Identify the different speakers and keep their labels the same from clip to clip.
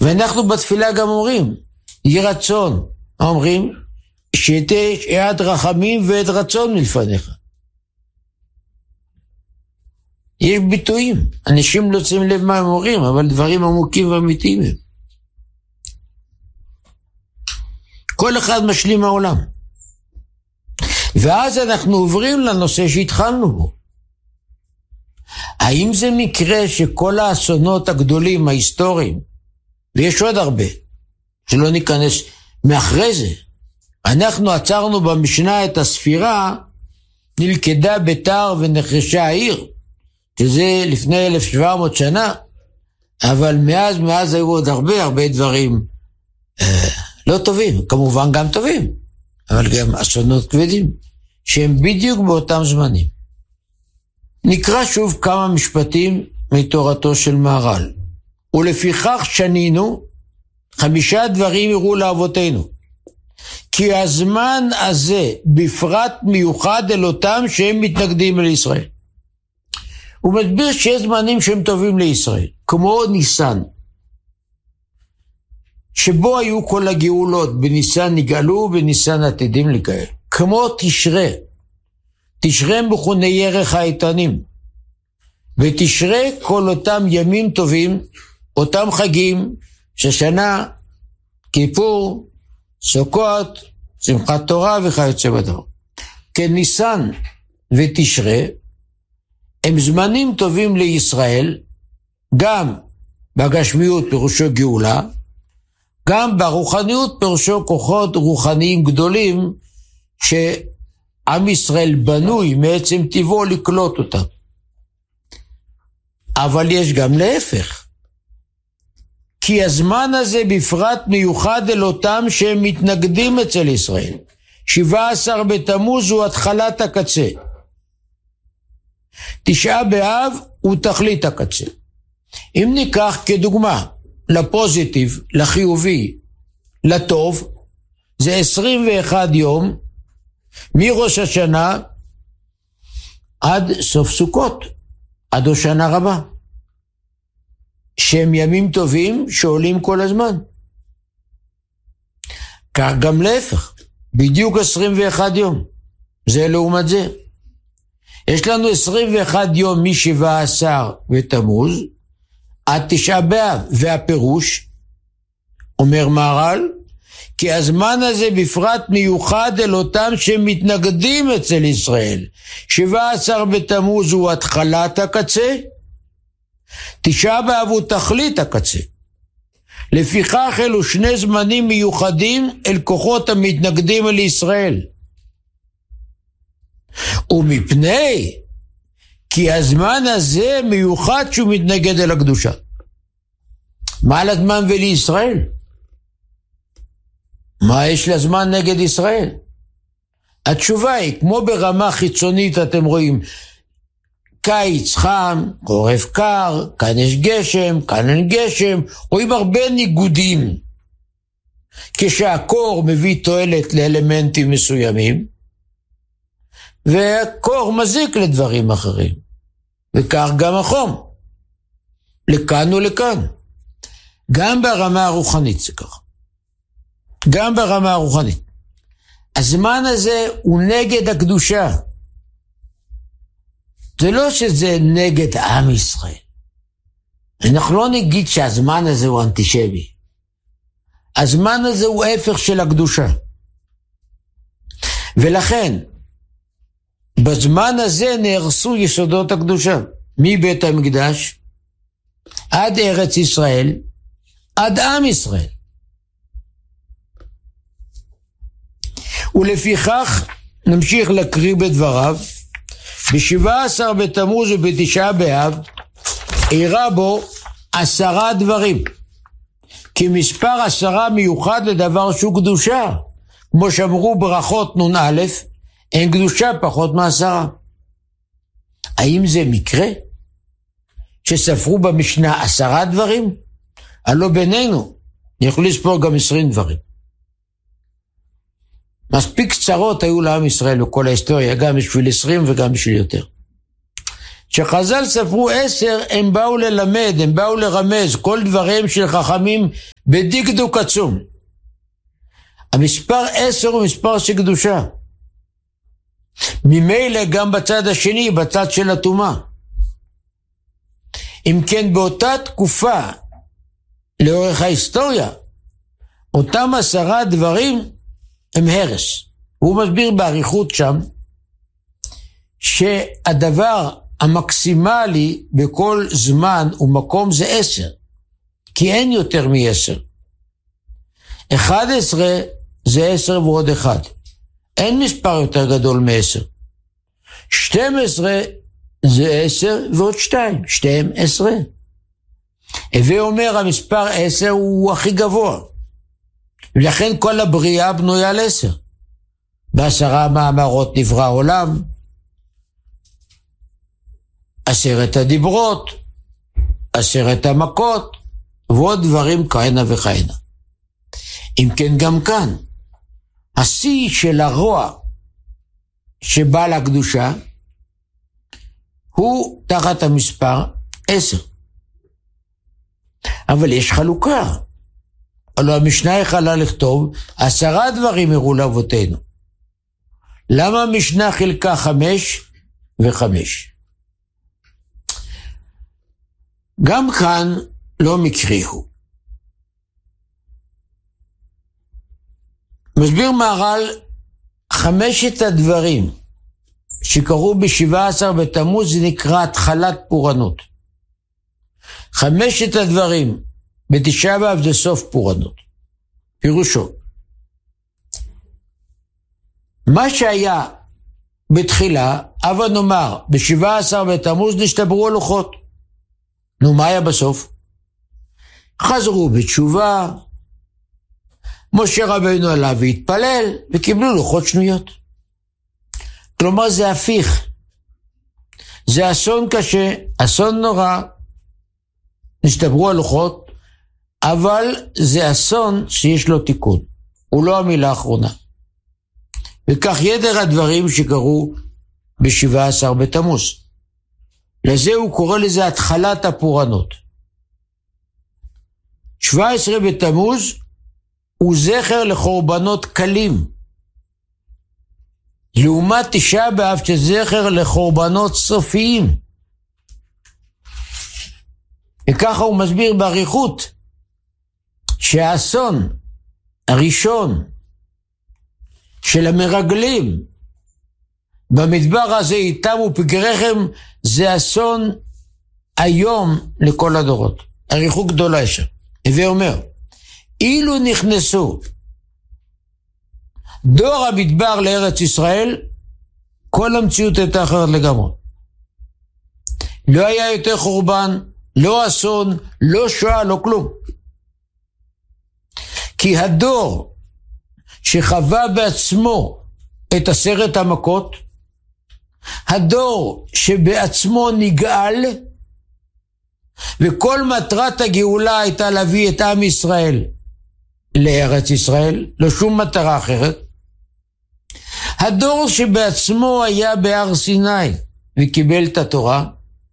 Speaker 1: ואנחנו בתפילה גם אומרים, יהי רצון, אומרים, שתהיה עד רחמים ועת רצון מלפניך. יש ביטויים, אנשים לא צריכים לב מה הם אומרים, אבל דברים עמוקים ואמיתיים הם. כל אחד משלים מהעולם. ואז אנחנו עוברים לנושא שהתחלנו בו. האם זה מקרה שכל האסונות הגדולים, ההיסטוריים, ויש עוד הרבה, שלא ניכנס מאחרי זה, אנחנו עצרנו במשנה את הספירה, נלכדה ביתר ונחרשה העיר, שזה לפני 1700 שנה, אבל מאז היו עוד הרבה דברים לא טובים, כמובן גם טובים, אבל גם אסונות כבדים, שהם בדיוק באותם זמנים. נקרא שוב כמה משפטים מתורתו של מהר"ל. ולפיכך שנינו 5 דברים יראו לאבותינו, כי הזמן הזה בפרט מיוחד אל אותם שהם מתנגדים אל ישראל. הוא מסביר שיש זמנים שהם טובים לישראל, כמו ניסן, שבו היו כל הגאולות, בניסן נגאלו, בניסן עתידים לגאל. כמו תשרה, תשרה מכונה ירח האיתנים, ותשרה כל אותם ימים טובים, אותם חגים, ששנה, כיפור, סוכות, שמחת תורה וכיוצא בדבר. כניסן ותשרה, הם זמנים טובים לישראל, גם בגשמיות פירושו גאולה, גם ברוחניות פירושו כוחות רוחניים גדולים, שעם ישראל בנוי מעצם טבעו לקלוט אותם. אבל יש גם להפך. כי הזמן הזה בפרט מיוחד אל אותם שהם מתנגדים אצל ישראל. 17 בתמוז הוא התחלת הקצה. 9 באב הוא תכלית הקצה. אם ניקח כדוגמה לפוזיטיב, לחיובי, לטוב, זה 21 יום מראש השנה עד סוף סוכות, עד השנה רבה, שהם ימים טובים שעולים כל הזמן. כך גם להפך, בדיוק 21 יום, זה לעומת זה. יש לנו 21 יום מ-17 בתמוז עד 9 באב, והפירוש, אומר מהר"ל, כי הזמן הזה בפרט מיוחד אל אותם שמתנגדים אצל ישראל. 17 בתמוז הוא התחלת הקצה, 9 באב הוא תכלית הקצה. לפיכך אלו 2 זמנים מיוחדים אל כוחות המתנגדים אל ישראל. ומפני כי הזמן הזה מיוחד שהוא מתנגד אל הקדושה. מה לזמן ולישראל? מה יש לזמן נגד ישראל? התשובה היא, כמו ברמה חיצונית אתם רואים, קיץ חם, חורף קר, כאן יש גשם, כאן אין גשם, רואים הרבה ניגודים. כשהקור מביא תועלת לאלמנטים מסוימים, והקור מזיק לדברים אחרים. וכך גם החום. לכאן ולכאן. גם ברמה הרוחנית זה כך. גם ברמה הרוחנית. הזמן הזה הוא נגד הקדושה. זה לא שזה נגד עם ישראל. אנחנו לא נגיד שהזמן הזה הוא אנטישמי. הזמן הזה הוא ההפך של הקדושה. ולכן, בזמן הזה נהרסו יסודות הקדושה. מבית המקדש עד ארץ ישראל, עד עם ישראל. ולפיכך נמשיך להקריא בדבריו, ב-17 בתמוז וב-9 באב אירע בו 10 דברים, כי מספר 10 מיוחד לדבר שהוא קדושה, כמו שאמרו ברכות נ"א, אין קדושה פחות מ10. האם זה מקרה שספרו במשנה 10 דברים? הלא בינינו יכולים לספור גם 20 דברים. מספיק קצרות היו לעם ישראל וכל ההיסטוריה, גם בשביל 20 וגם בשביל יותר. שחז"ל ספרו 10, הם באו ללמד, הם באו לרמז, כל דבריהם של חכמים בדקדוק עצום. המספר 10 הוא מספר של קדושה. ממילא גם בצד השני, בצד של הטומאה. אם כן, באותה תקופה, לאורך ההיסטוריה, אותם 10 דברים הם הרס. הוא מסביר בעריכות שם, שהדבר המקסימלי בכל זמן ומקום זה 10, כי אין יותר מ10. 11 זה 10 ועוד 1. אין מספר יותר גדול מ10. 12 זה 10 ועוד 2, 12. הווה אומר, המספר 10 הוא הכי גבוה. ולכן כל הבריאה בנויה על 10. ב10 מאמרות נברא העולם, 10 הדיברות, 10 המכות, ועוד דברים כהנה וכהנה. אם כן, גם כאן, השיא של הרוע שבא לקדושה, הוא תחת המספר 10. אבל יש חלוקה. הלוא המשנה יכלה לכתוב 10 דברים הראו לאבותינו. למה המשנה חילקה 5 ו5? גם כאן לא מקרי הוא. מסביר מהר"ל 5 הדברים שקראו ב17 בתמוז, זה נקרא התחלת פורענות. 5 הדברים בתשעה באב זה סוף פורענות. פירושו, מה שהיה בתחילה, אבל נאמר, ב17 בתמוז נשתברו הלוחות. נו, מה היה בסוף? חזרו בתשובה, משה רבינו עליו והתפלל, וקיבלו לוחות שנויות. כלומר, זה הפיך. זה אסון קשה, אסון נורא, נשתברו הלוחות, אבל זה אסון שיש לו תיקון. הוא לא המילה האחרונה. וכך יתר הדברים שקרו ב17 בתמוז. לזה הוא קורא לזה התחלת הפורענות. 17 בתמוז הוא זכר לחורבנות קלים. לעומת תשעה באב שזכר לחורבנות סופיים. וככה הוא מסביר בעריכות שהאסון הראשון של המרגלים במדבר הזה איתם ופגריכם זה אסון היום לכל הדורות. עריכות גדולה יש. הווה אומר, אילו נכנסו דור המדבר לארץ ישראל, כל המציאות הייתה אחרת לגמרי. לא היה יותר חורבן, לא אסון, לא שואה, לא כלום. כי הדור שחווה בעצמו את 10 המכות, הדור שבעצמו נגאל, וכל מטרת הגאולה הייתה להביא את עם ישראל לארץ ישראל, לא שום מטרה אחרת. הדור שבעצמו היה בהר סיני וקיבל את התורה,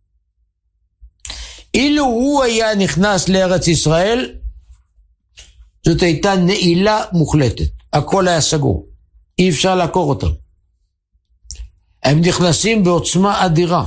Speaker 1: אילו הוא היה נכנס לארץ ישראל, זאת הייתה נעילה מוחלטת. הכל היה סגור. אי אפשר לעקור אותם. הם נכנסים בעוצמה אדירה.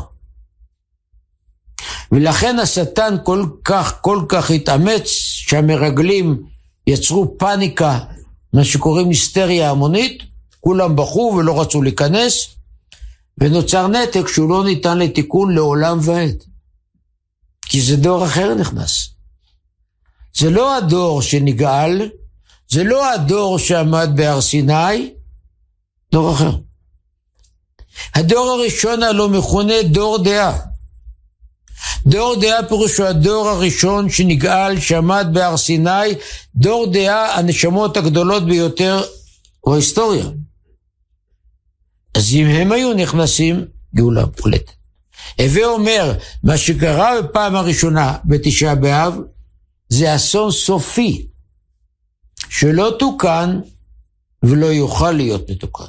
Speaker 1: ולכן השטן כל כך התאמץ שהמרגלים יצרו פאניקה, מה שקוראים היסטריה המונית, כולם בחו ולא רצו להיכנס, ונוצר נתק שהוא לא ניתן לתיקון לעולם ועד. כי זה דור אחר נכנס. זה לא הדור שנגאל, זה לא הדור שעמד בהר סיני, דור אחר. הדור הראשון הלא מכונה דור דעה. דור דעה פירושו הדור הראשון שנגאל, שעמד בהר סיני, דור דעה הנשמות הגדולות ביותר בהיסטוריה. אז אם הם היו נכנסים, גאולה מוחלטת. הווה אומר, מה שקרה בפעם הראשונה בתשעה באב, זה אסון סופי, שלא תוקן ולא יוכל להיות מתוקן.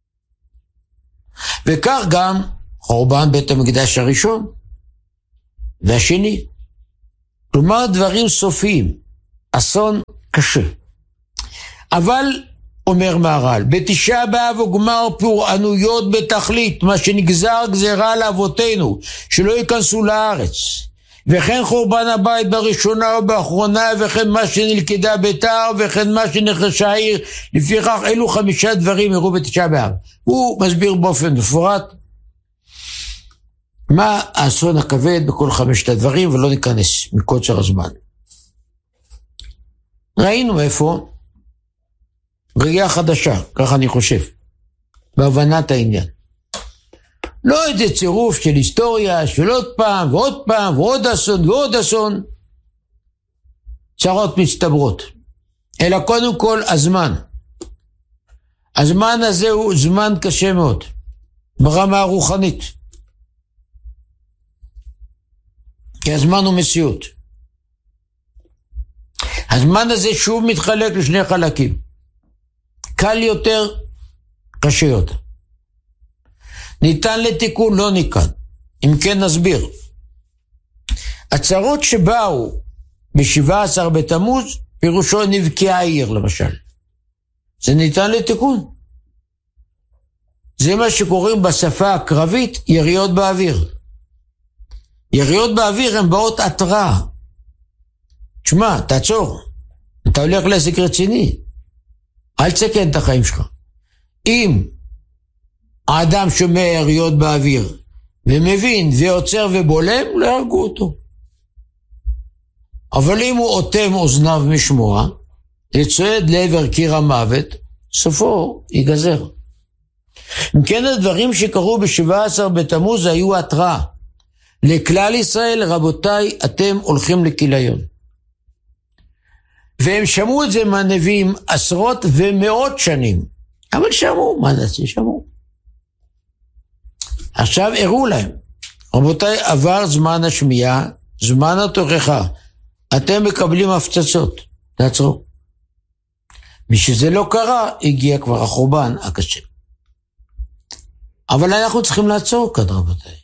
Speaker 1: וכך גם חורבן בית המקדש הראשון והשני. כלומר דברים סופיים. אסון קשה. אבל, אומר מהר"ל, בתשעה באב וגמר פורענויות בתכלית, מה שנגזר גזרה לאבותינו, שלא ייכנסו לארץ. וכן חורבן הבית בראשונה ובאחרונה, וכן מה שנלכדה ביתר, וכן מה שנחרשה העיר. לפיכך אלו 5 דברים אירעו בתשעה באב. הוא מסביר באופן מפורט מה האסון הכבד בכל 5 הדברים, ולא ניכנס מקוצר הזמן. ראינו איפה ראייה חדשה, ככה אני חושב, בהבנת העניין. לא איזה צירוף של היסטוריה, של עוד פעם ועוד פעם ועוד אסון ועוד אסון, צרות מצטברות, אלא קודם כל הזמן. הזמן הזה הוא זמן קשה מאוד, ברמה הרוחנית. כי הזמן הוא מציאות. הזמן הזה שוב מתחלק לשני חלקים. קל יותר, קשה יותר. ניתן לתיקון, לא ניתן. אם כן נסביר. הצרות שבאו ב-17 בתמוז, פירושו נבקעה העיר למשל. זה ניתן לתיקון. זה מה שקוראים בשפה הקרבית יריות באוויר. יריות באוויר הן באות התראה. תשמע, תעצור. אתה הולך לעסק רציני. אל תסכן את החיים שלך. אם האדם שומע יריות באוויר ומבין ועוצר ובולם, לא ירגו אותו. אבל אם הוא אוטם אוזניו משמוע, יצועד לעבר קיר המוות, סופו ייגזר. אם כן, הדברים שקרו ב-17 בתמוז היו התראה. לכלל ישראל, רבותיי, אתם הולכים לכיליון. והם שמעו את זה מהנביאים עשרות ומאות שנים. אבל שמעו, מה נעשה? שמעו. עכשיו הראו להם, רבותיי, עבר זמן השמיעה, זמן התוכחה. אתם מקבלים הפצצות. תעצרו. משזה לא קרה, הגיע כבר החורבן הקשה. אבל אנחנו צריכים לעצור כאן, רבותיי.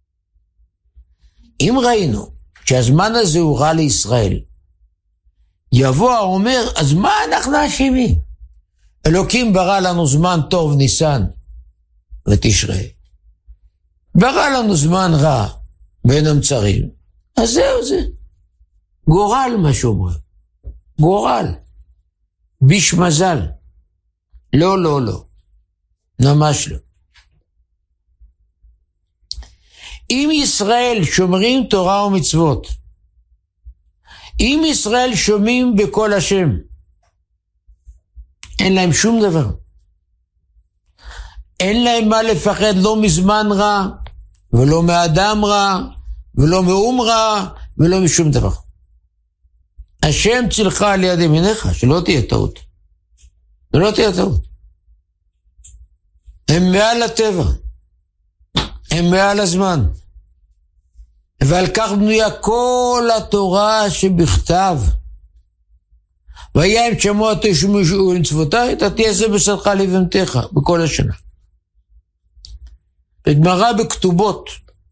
Speaker 1: אם ראינו שהזמן הזה הוא רע לישראל, יבוא האומר, אז מה אנחנו אשמים? אלוקים ברא לנו זמן טוב ניסן ותשרי. ברא לנו זמן רע בין המצרים. אז זהו זה. גורל מה שאומר. גורל. ביש מזל. לא, לא, לא. ממש לא. אם ישראל שומרים תורה ומצוות, אם ישראל שומעים בקול השם, אין להם שום דבר. אין להם מה לפחד לא מזמן רע, ולא מאדם רע, ולא מאום רע, ולא משום דבר. השם צילך על יד ימיניך, שלא תהיה טעות. שלא תהיה טעות. הם מעל הטבע. הם מעל הזמן. ועל כך בנויה כל התורה שבכתב. והיה אם שמוע תשמעו מצוותיי, אתה תעשה בשדך לבהמתך בכל השנה. בגמרא בכתובות,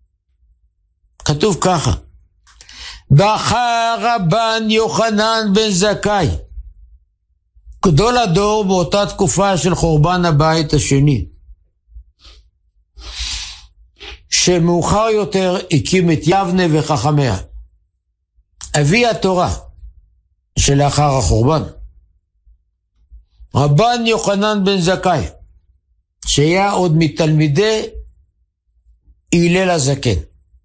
Speaker 1: כתוב ככה, בכה רבן יוחנן בן זכאי, גדול הדור באותה תקופה של חורבן הבית השני, שמאוחר יותר הקים את יבנה וחכמיה, אבי התורה שלאחר החורבן. רבן יוחנן בן זכאי, שהיה עוד מתלמידי הלל הזקן.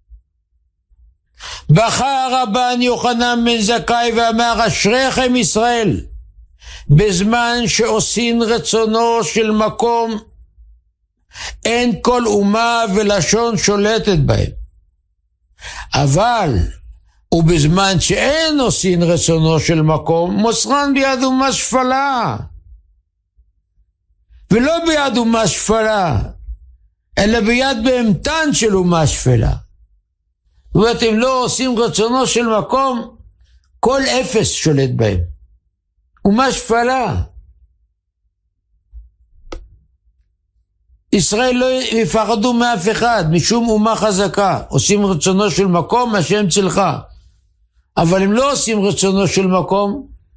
Speaker 1: בכה רבן יוחנן בן זכאי ואמר, אשריכם ישראל, בזמן שעושים רצונו של מקום, אין כל אומה ולשון שולטת בהם. אבל, ובזמן שאין עושים רצונו של מקום, מוסרן ביד אומה שפלה. ולא ביד אומה שפלה, אלא ביד בהמתן של אומה שפלה. זאת אומרת, אם לא עושים רצונו של מקום, כל אפס שולט בהם. אומה שפלה. ישראל לא יפחדו מאף אחד, משום אומה חזקה. עושים רצונו של מקום, השם צילך. אבל אם לא עושים רצונו של מקום,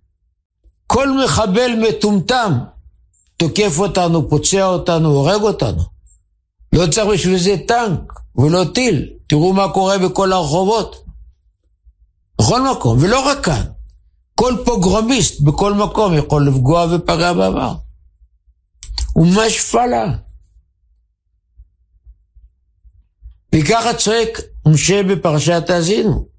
Speaker 1: כל מחבל מטומטם תוקף אותנו, פוצע אותנו, הורג אותנו. לא צריך בשביל זה טנק ולא טיל. תראו מה קורה בכל הרחובות. בכל מקום, ולא רק כאן. כל פוגרומיסט בכל מקום יכול לפגוע ופגע בעבר. ומה שפלה. וככה צועק משה בפרשת האזינו.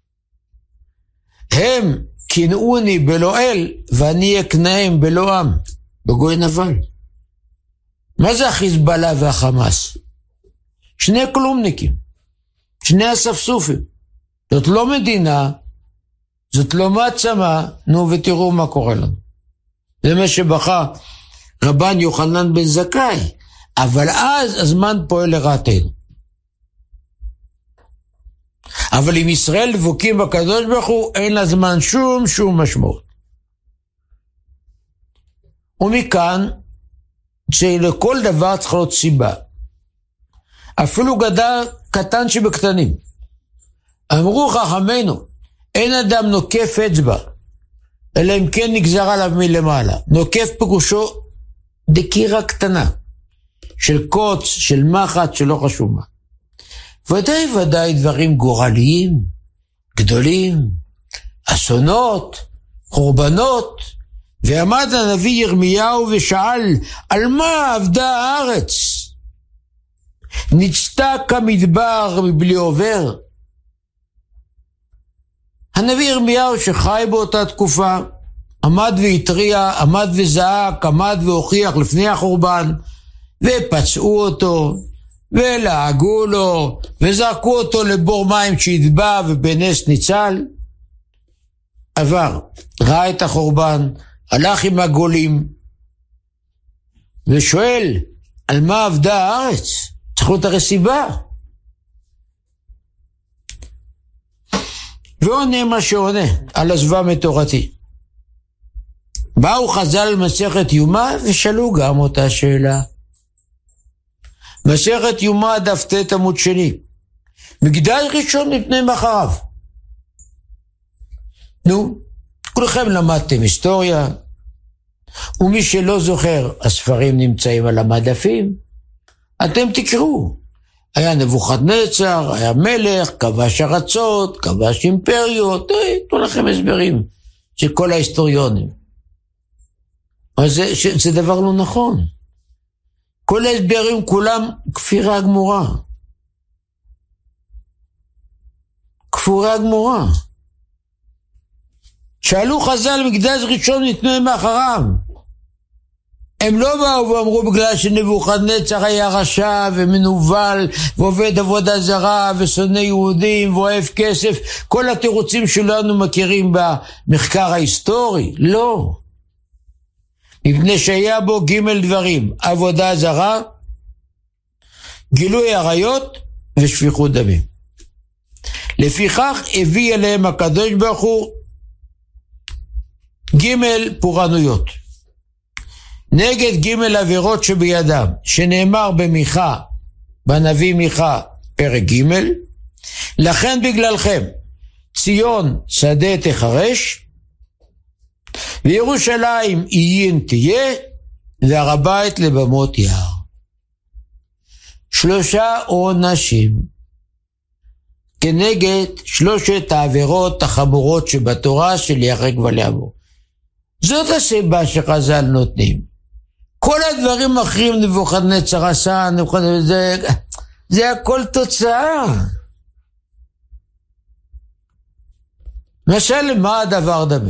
Speaker 1: הם קנאוני בלא אל, ואני אקנאם בלא עם, בגוי נבל. מה זה החיזבאללה והחמאס? שני כלומניקים, שני אספסופים. זאת לא מדינה, זאת לא מעצמה, נו ותראו מה קורה לנו. זה מה שבכה רבן יוחנן בן זכאי, אבל אז הזמן פועל לרעתנו. אבל אם ישראל דבוקים בקדוש ברוך הוא, אין לזמן שום משמעות. ומכאן, שלכל דבר צריך להיות סיבה. אפילו גדל קטן שבקטנים. אמרו חכמינו, אין אדם נוקף אצבע, אלא אם כן נגזר עליו מלמעלה. נוקף פירושו דקירה קטנה, של קוץ, של מחט, שלא חשוב מה. ודאי דברים גורליים, גדולים, אסונות, חורבנות, ועמד הנביא ירמיהו ושאל, על מה עבדה הארץ? נצתה כמדבר מבלי עובר. הנביא ירמיהו שחי באותה תקופה, עמד והתריע, עמד וזעק, עמד והוכיח לפני החורבן, ופצעו אותו, ולעגו לו, וזרקו אותו לבור מים שהטבע ובנס ניצל. עבר, ראה את החורבן, הלך עם הגולים, ושואל, על מה עבדה הארץ? צריך להיות הרי סיבה. ועונה מה שעונה, על עזבם את תורתי. באו חז"ל מסכת יומא, ושאלו גם אותה שאלה. מסכת יומא דף ט' עמוד שני. מקדש ראשון מפני מחריו. נו, כולכם למדתם היסטוריה, ומי שלא זוכר, הספרים נמצאים על המדפים, אתם תקראו. היה נבוכדנצר, היה מלך, כבש ארצות, כבש אימפריות, תנו לכם הסברים של כל ההיסטוריונים. אבל זה דבר לא נכון. כל ההסברים כולם כפירה גמורה. כפירה גמורה. שאלו חז"ל מקדש ראשון ניתנו מאחריו. הם לא באו ואמרו בגלל שנבוכדנצר היה רשע ומנוול ועובד עבודה זרה ושונא יהודים ואוהב כסף. כל התירוצים שלנו מכירים במחקר ההיסטורי. לא. מפני שהיה בו ג' דברים, עבודה זרה, גילוי עריות ושפיכות דמים. לפיכך הביא אליהם הקדוש ברוך הוא ג' פורענויות. נגד ג' עבירות שבידם, שנאמר במיכה, בנביא מיכה פרק ג', לכן בגללכם ציון שדה תחרש, וירושלים עיין תהיה, והר הבית לבמות יער. 3 עונשים כנגד 3 העבירות החמורות שבתורה של ייהרג ובל יעבור. זאת הסיבה שחז"ל נותנים. כל הדברים האחרים נבוכדנצר עשה, זה הכל תוצאה. למשל, מה הדבר דמה?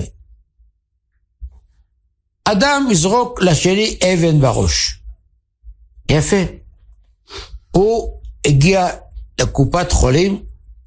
Speaker 1: אדם יזרוק לשני אבן בראש. יפה. הוא הגיע לקופת חולים,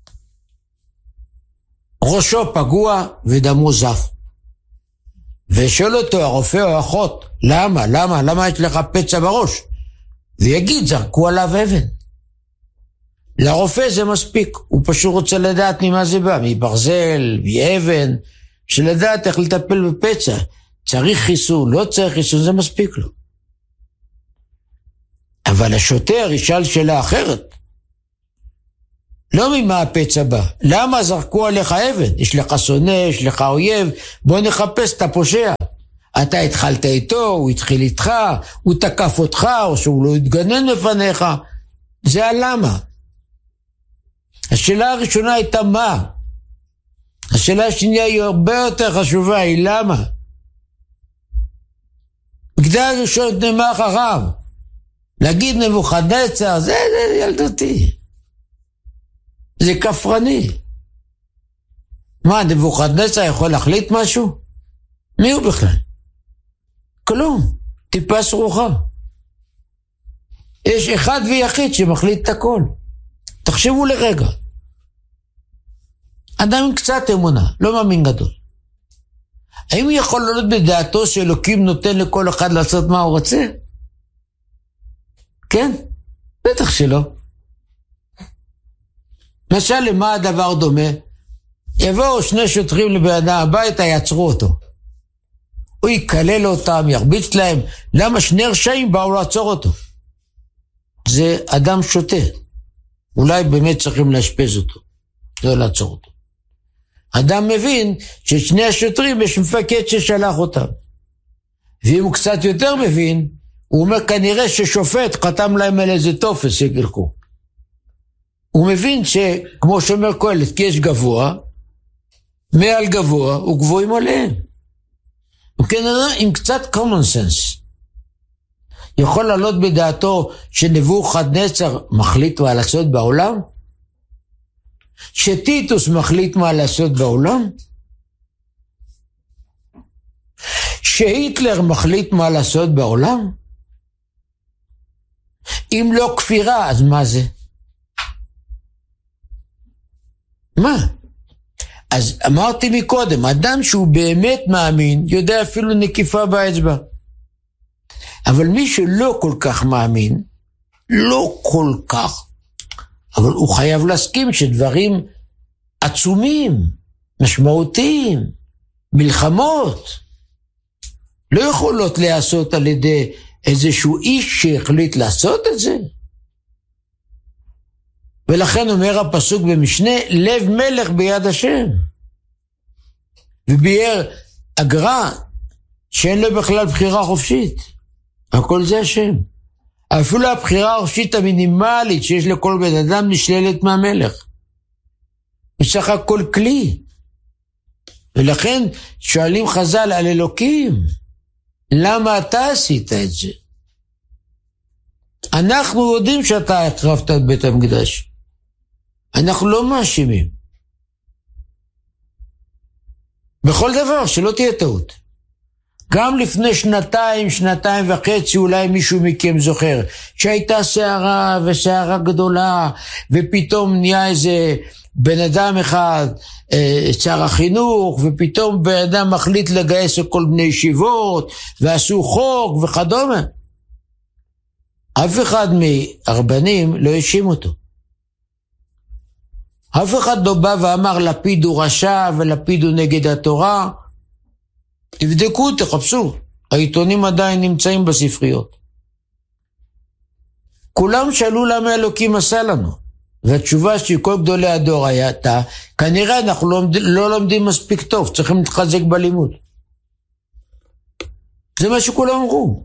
Speaker 1: ראשו פגוע ודמו זף. ושואל אותו הרופא או האחות, למה יש לך פצע בראש? ויגיד, זרקו עליו אבן. לרופא זה מספיק, הוא פשוט רוצה לדעת ממה זה בא, מברזל, מאבן, שלדעת איך לטפל בפצע. צריך חיסון, לא צריך חיסון, זה מספיק לו. אבל השוטר ישאל שאלה אחרת. לא ממה הפצע בא, למה זרקו עליך אבן? יש לך שונא, יש לך אויב, בוא נחפש את הפושע. אתה התחלת איתו, הוא התחיל איתך, הוא תקף אותך, או שהוא לא התגנן לפניך. זה הלמה. השאלה הראשונה הייתה מה? השאלה השנייה היא הרבה יותר חשובה, היא למה? בגלל הראשון נאמר אחריו. להגיד נבוכדנצר, זה ילדותי. זה כפרני. מה, נבוכדנצר יכול להחליט משהו? מי הוא בכלל? כלום. טיפה סרוחה. יש אחד ויחיד שמחליט את הכל. תחשבו לרגע. אדם עם קצת אמונה, לא מאמין גדול. האם הוא יכול לעלות בדעתו שאלוקים נותן לכל אחד לעשות מה הוא רוצה? כן? בטח שלא. למשל, למה הדבר דומה? יבואו שני שוטרים לבן הביתה, יעצרו אותו. הוא יקלל אותם, ירביץ להם. למה שני רשעים באו לעצור אותו? זה אדם שוטה. אולי באמת צריכים להשפז אותו, לא לעצור אותו. אדם מבין ששני השוטרים יש מפקד ששלח אותם. ואם הוא קצת יותר מבין, הוא אומר כנראה ששופט חתם להם על איזה טופס שגלחו. הוא מבין שכמו שאומר קהלת, כי יש גבוה, מעל גבוה וגבוהים עליהם. וכן עם קצת common sense. יכול לעלות בדעתו שנבוכדנצר מחליט מה לעשות בעולם? שטיטוס מחליט מה לעשות בעולם? שהיטלר מחליט מה לעשות בעולם? אם לא כפירה, אז מה זה? מה? אז אמרתי מקודם, אדם שהוא באמת מאמין, יודע אפילו נקיפה באצבע. אבל מי שלא כל כך מאמין, לא כל כך, אבל הוא חייב להסכים שדברים עצומים, משמעותיים, מלחמות, לא יכולות להיעשות על ידי איזשהו איש שהחליט לעשות את זה. ולכן אומר הפסוק במשנה, לב מלך ביד השם. וביאר אגרה שאין לו בכלל בחירה חופשית. הכל זה השם. אפילו הבחירה החופשית המינימלית שיש לכל בן אדם נשללת מהמלך. יש לך הכל כלי. ולכן שואלים חז"ל על אלוקים, למה אתה עשית את זה? אנחנו יודעים שאתה הקרבת את בית המקדש. אנחנו לא מאשימים. בכל דבר, שלא תהיה טעות. גם לפני שנתיים וחצי, אולי מישהו מכם זוכר, שהייתה שערה ושערה גדולה, ופתאום נהיה איזה בן אדם אחד, שר החינוך, ופתאום בן אדם מחליט לגייס כל בני ישיבות, ועשו חוק וכדומה. אף אחד מהרבנים לא האשים אותו. אף אחד לא בא ואמר לפיד הוא רשע ולפיד הוא נגד התורה. תבדקו, תחפשו. העיתונים עדיין נמצאים בספריות. כולם שאלו למה אלוקים עשה לנו. והתשובה שכל גדולי הדור הייתה, כנראה אנחנו לא לומדים מספיק טוב, צריכים להתחזק בלימוד. זה מה שכולם אמרו.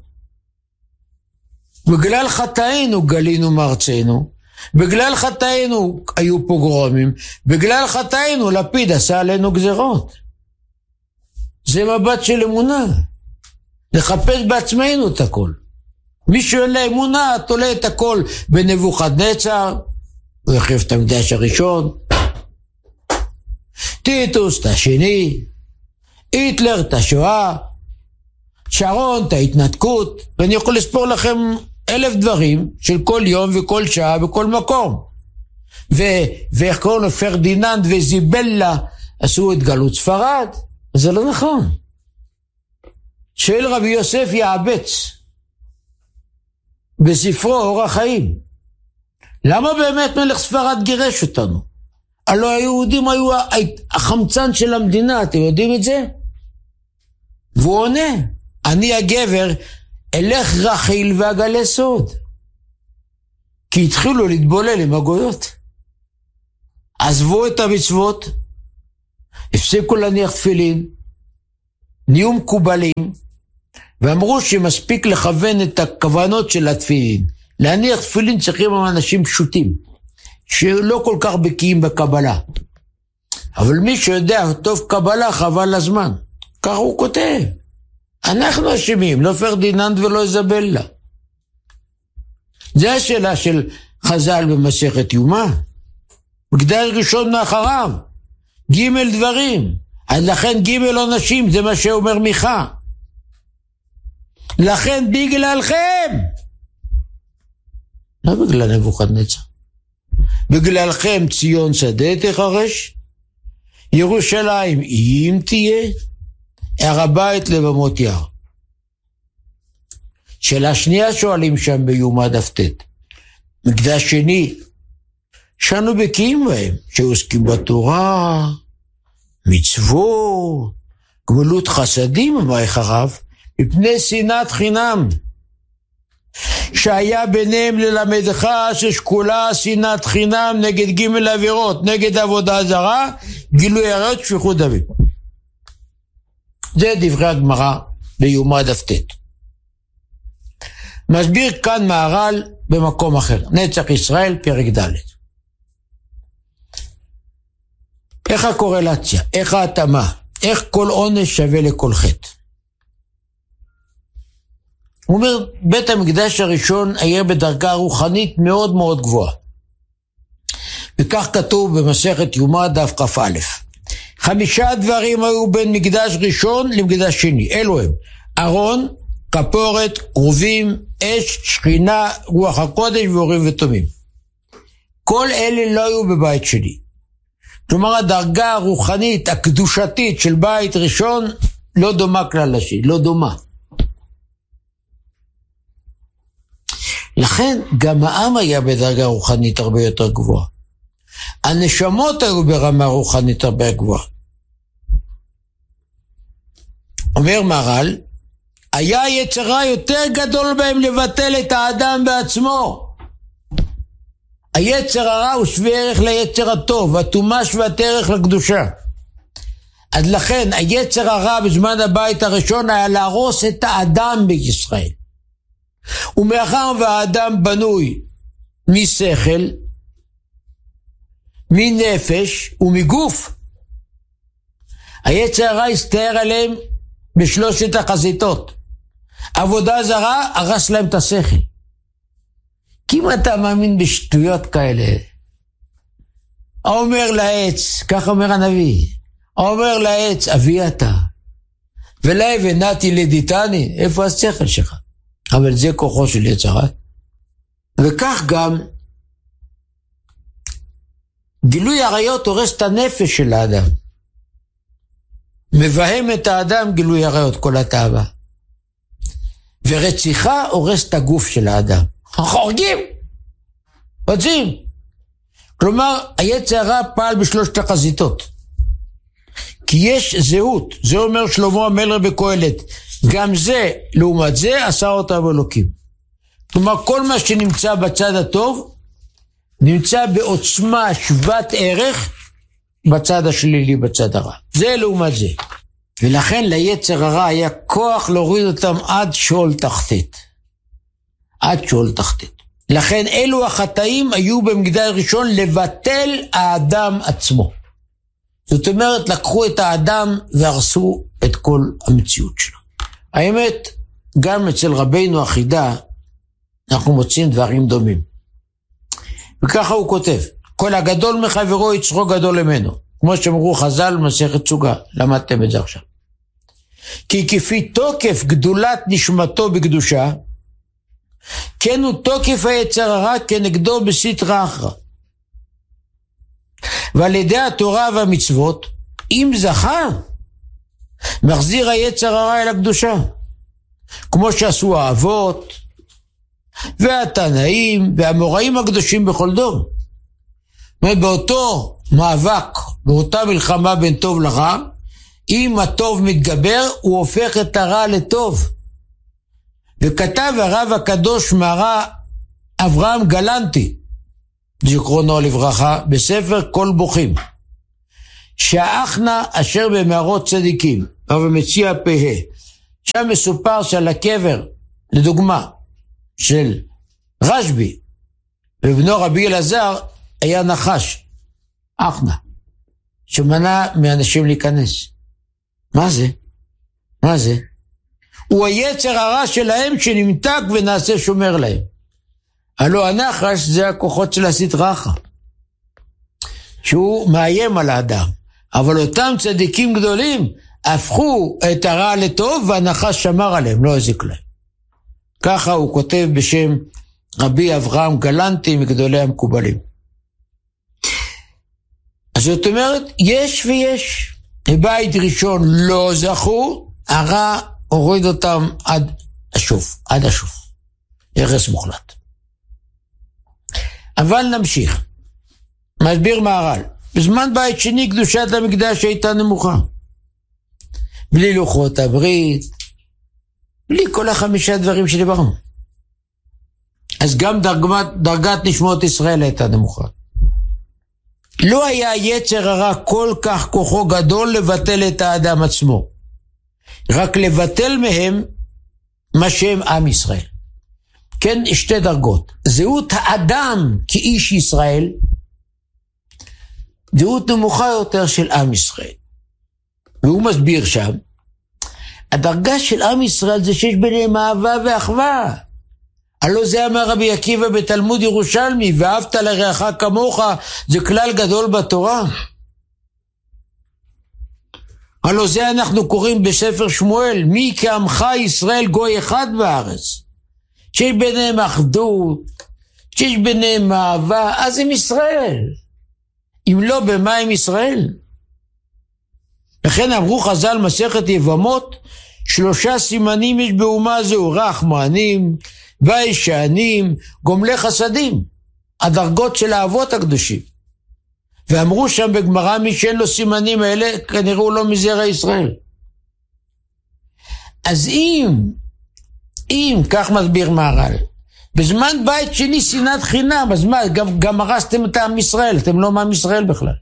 Speaker 1: בגלל חטאינו גלינו מארצנו, בגלל חטאינו היו פוגרומים, בגלל חטאינו לפיד עשה עלינו גזרות. זה מבט של אמונה. לחפש בעצמנו את הכל. מי שאין לה אמונה, תולה את הכל בנבוכדנצר, הוא יחריב את המקדש הראשון, טיטוס את השני, היטלר את השואה, שרון את ההתנתקות, ואני יכול לספור לכם 1000 דברים של כל יום וכל שעה בכל מקום. ואיך קוראים לו פרדיננד וזיבלה עשו את גלות ספרד, זה לא נכון. שואל רבי יוסף יעבץ בספרו אור החיים, למה באמת מלך ספרד גירש אותנו? הלוא היהודים היו החמצן של המדינה, אתם יודעים את זה? והוא עונה, אני הגבר אלך רכיל ואגלה סוד. כי התחילו להתבולל עם הגויות. עזבו את המצוות, הפסיקו להניח תפילין, נהיו מקובלים, ואמרו שמספיק לכוון את הכוונות של התפילין. להניח תפילין צריכים אנשים פשוטים, שלא כל כך בקיאים בקבלה. אבל מי שיודע טוב קבלה חבל הזמן. כך הוא כותב. אנחנו אשמים, לא פרדיננד ולא איזבלה. זה השאלה של חז"ל במסכת יומא. מקדש ראשון מאחריו. ג' דברים. אז לכן ג' עונשים, זה מה שאומר מיכה. לכן בגללכם. לא בגלל נבוכדנצר. בגללכם ציון שדה תחרש, ירושלים אם תהיה, הר הבית לבמות יער. שאלה שנייה שואלים שם ביומא דף ט'. מקדש שני, שאנו בקיאים בהם, שעוסקים בתורה, מצוות, גמילות חסדים, אמר הרב, מפני שנאת חינם, שהיה ביניהם ללמדך ששקולה שנאת חינם נגד ג' עבירות, נגד עבודה זרה, גילוי עריות, שפיכות דמים. זה דברי הגמרא ביומא דף ט'. מסביר כאן מהר"ל במקום אחר, נצח ישראל פרק ד'. איך הקורלציה, איך ההתאמה, איך כל עונש שווה לכל חטא. הוא אומר, בית המקדש הראשון היה בדרגה רוחנית מאוד מאוד גבוהה. וכך כתוב במסכת יומא דף כ"א. 5 דברים היו בין מקדש ראשון למקדש שני. אלו הם, ארון, כפורת, כרובים, אש, שכינה, רוח הקודש ואורים ותומים. כל אלה לא היו בבית שני. כלומר, הדרגה הרוחנית, הקדושתית של בית ראשון, לא דומה כלל לשני, לא דומה. לכן גם העם היה בדרגה רוחנית הרבה יותר גבוהה. הנשמות היו ברמה רוחנית הרבה גבוהה. אומר מהר"ל, היה יצרה יותר גדול בהם לבטל את האדם בעצמו. היצר הרע הוא שווה ערך ליצר הטוב, התומש והטרח לקדושה. אז לכן היצר הרע בזמן הבית הראשון היה להרוס את האדם בישראל. ומאחר והאדם בנוי משכל, מנפש ומגוף, היצר הרע הסתער עליהם בשלושת החזיתות. עבודה זרה הרס להם את השכל. כי אם אתה מאמין בשטויות כאלה, אומר לעץ, כך אומר הנביא, אומר לעץ, אבי אתה, ולאבן נתי לדיתני, איפה השכל שלך? אבל זה כוחו של יצר הרע. וכך גם גילוי עריות הורס את הנפש של האדם. מבהם את האדם גילוי עריות, כל התאווה. ורציחה הורס את הגוף של האדם. חורגים, רוצים. כלומר, היצר הרע פעל בשלושת החזיתות. כי יש זהות, זה אומר שלמה המלך בקהלת, גם זה, לעומת זה, עשה אותה באלוקים. כלומר, כל מה שנמצא בצד הטוב, נמצא בעוצמה שוות ערך, בצד השלילי, בצד הרע. זה לעומת זה. ולכן ליצר הרע היה כוח להוריד אותם עד שול תחתית. עד שול תחתית. לכן אלו החטאים היו במקדש ראשון לבטל האדם עצמו. זאת אומרת, לקחו את האדם והרסו את כל המציאות שלו. האמת, גם אצל רבינו החידה, אנחנו מוצאים דברים דומים. וככה הוא כותב, כל הגדול מחברו יצרו גדול ממנו. כמו שאמרו חז"ל במסכת סוכה, למדתם את זה עכשיו. כי כפי תוקף גדולת נשמתו בקדושה, כן הוא תוקף היצר הרע כנגדו בסטרא אחרא. ועל ידי התורה והמצוות, אם זכה, מחזיר היצר הרע אל הקדושה. כמו שעשו האבות, והתנאים, והאמוראים הקדושים בכל דור. באותו מאבק, באותה מלחמה בין טוב לרע, אם הטוב מתגבר, הוא הופך את הרע לטוב. וכתב הרב הקדוש מהר"ל אברהם גלנטי, זיכרונו לברכה, בספר כל בוכים, שהאחנה אשר במערות צדיקים, אבל מציע פה, שם מסופר שעל הקבר, לדוגמה, של רשב"י, ובנו רבי אלעזר היה נחש, אחנה, שמנע מאנשים להיכנס. מה זה? מה זה? הוא היצר הרע שלהם שנמתק ונעשה שומר להם. הלא הנחש זה הכוחות של הסטרא אחרא, שהוא מאיים על האדם. אבל אותם צדיקים גדולים הפכו את הרע לטוב והנחש שמר עליהם, לא הזיק להם. ככה הוא כותב בשם רבי אברהם גלנטי מגדולי המקובלים. אז זאת אומרת, יש ויש. בבית ראשון לא זכו, הרע הוריד אותם עד השוף, הרס מוחלט. אבל נמשיך. מסביר מהר"ל. בזמן בית שני קדושת המקדש הייתה נמוכה. בלי לוחות הברית, בלי כל 5 דברים שדיברנו. אז גם דרגת נשמות ישראל הייתה נמוכה. לא היה יצר הרע כל כך כוחו גדול לבטל את האדם עצמו. רק לבטל מהם מה שהם עם ישראל. כן, 2 דרגות. זהות האדם כאיש ישראל, זהות נמוכה יותר של עם ישראל. והוא מסביר שם, הדרגה של עם ישראל זה שיש ביניהם אהבה ואחווה. הלא זה אמר רבי עקיבא בתלמוד ירושלמי, ואהבת לרעך כמוך, זה כלל גדול בתורה. הלא זה אנחנו קוראים בספר שמואל, מי כעמך ישראל גוי אחד בארץ. שיש ביניהם אחדות, שיש ביניהם אהבה, אז הם ישראל. אם לא, במה הם ישראל? לכן אמרו חז"ל מסכת יבמות, 3 סימנים יש באומה זו, רחמנים, ביישנים, גומלי חסדים, הדרגות של האבות הקדושים. ואמרו שם בגמרא, מי שאין לו סימנים האלה, כנראה הוא לא מזרע ישראל. אז אם, כך מסביר מהר"ל, בזמן בית שני שנאת חינם, אז מה, גם הרסתם את עם ישראל, אתם לא עם ישראל בכלל.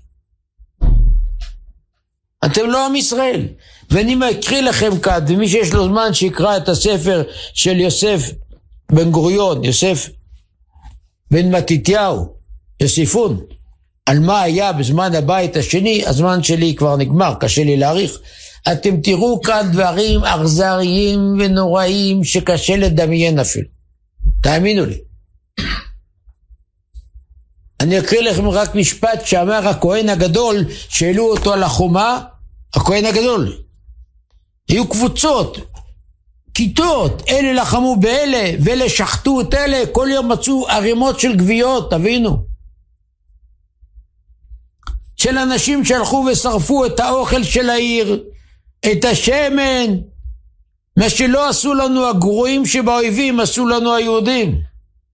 Speaker 1: אתם לא עם ישראל. ואני מקריא לכם כאן, ומי שיש לו זמן שיקרא את הספר של יוסף בן גוריון, יוסף בן מתתיהו, יוסיפון, על מה היה בזמן הבית השני, הזמן שלי כבר נגמר, קשה לי להאריך. אתם תראו כאן דברים אכזריים ונוראים שקשה לדמיין אפילו. תאמינו לי. אני אקריא לכם רק משפט שאמר הכהן הגדול, שהעלו אותו על החומה, הכהן הגדול. היו קבוצות, כיתות, אלה לחמו באלה, ואלה שחטו את אלה, כל יום מצאו ערימות של גוויות, תבינו. של אנשים שהלכו ושרפו את האוכל של העיר, את השמן, מה שלא עשו לנו הגרועים שבאויבים, עשו לנו היהודים.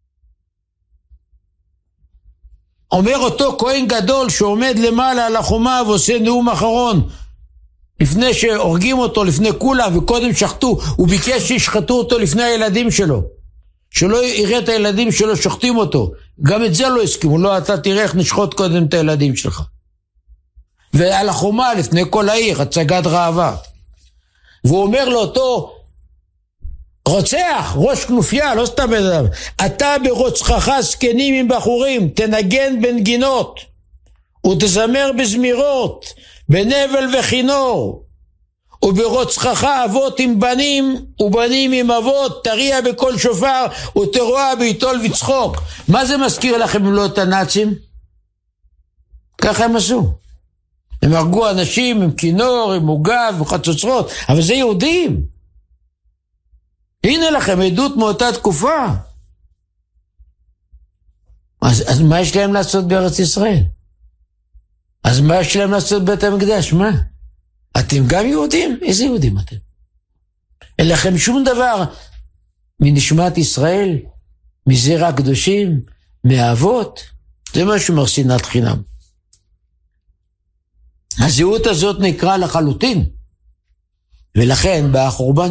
Speaker 1: אומר אותו כהן גדול שעומד למעלה על החומה ועושה נאום אחרון, לפני שהורגים אותו, לפני כולם, וקודם שחטו, הוא ביקש שישחטו אותו לפני הילדים שלו, שלא יראה את הילדים שלו שוחטים אותו. גם את זה לא הסכימו, לא, אתה תראה איך נשחוט קודם את הילדים שלך. ועל החומה לפני כל העיר, הצגת ראווה. והוא אומר לו אותו, רוצח, ראש כנופיה, לא סתם בן אדם, אתה ברוצחך זקנים עם בחורים, תנגן בנגינות, ותזמר בזמירות, בנבל וכינור, וברוצחך אבות עם בנים, ובנים עם אבות, תריע בכל שופר, ותרועה ביטול וצחוק. מה זה מזכיר לכם אם לא את הנאצים? ככה הם עשו. הם הרגו אנשים עם כינור, עם מוגב, עם חצוצרות, אבל זה יהודים. הנה לכם עדות מאותה תקופה. אז מה יש להם לעשות בארץ ישראל? אז מה יש להם לעשות בית המקדש? מה? אתם גם יהודים? איזה יהודים אתם? אין לכם שום דבר מנשמת ישראל, מזרע הקדושים, מהאבות. זה מה שאומר שנאת חינם. הזהות הזאת נקרא לחלוטין, ולכן בא החורבן.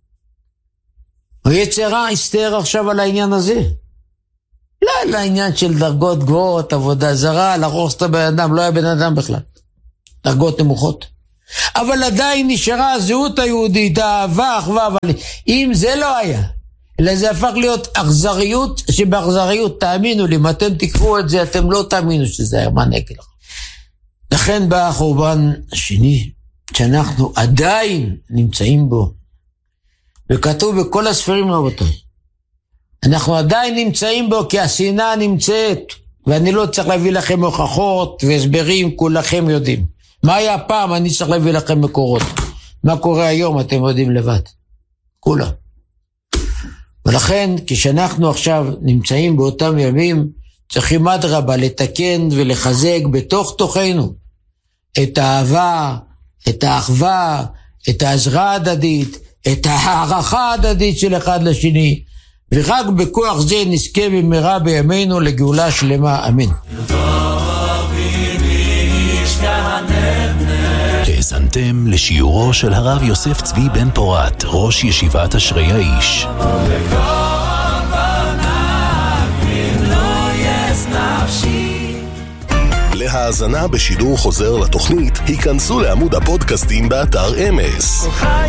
Speaker 1: היצר הרע הסתער עכשיו על העניין הזה. לא על העניין של דרגות גבוהות, עבודה זרה, להרוס את הבן אדם, לא היה בן אדם בכלל. דרגות נמוכות. אבל עדיין נשארה הזהות היהודית, האהבה, האחווה, אבל אם זה לא היה, אלא זה הפך להיות אכזריות, שבאכזריות, תאמינו לי, אם אתם תקראו את זה, אתם לא תאמינו שזה היה מנהיג לך. לכן בא החורבן השני, שאנחנו עדיין נמצאים בו, וכתוב בכל הספרים רבותיי, אנחנו עדיין נמצאים בו כי השנאה נמצאת, ואני לא צריך להביא לכם הוכחות והסברים, כולכם יודעים. מה היה פעם? אני צריך להביא לכם מקורות. מה קורה היום? אתם יודעים לבד. כולם. ולכן, כשאנחנו עכשיו נמצאים באותם ימים, צריכים אדרבה לתקן ולחזק בתוך תוכנו את האהבה, את האחווה, את העזרה ההדדית, את הערכה ההדדית של אחד לשני, ורק בכוח זה נזכה במהרה בימינו לגאולה שלמה. אמן.
Speaker 2: האזנתם לשיעורו של הרב יוסף צבי בן פורת, ראש ישיבת אשרי האיש. להאזנה בשידור חוזר לתוכנית, היכנסו לעמוד הפודקאסטים באתר אמס.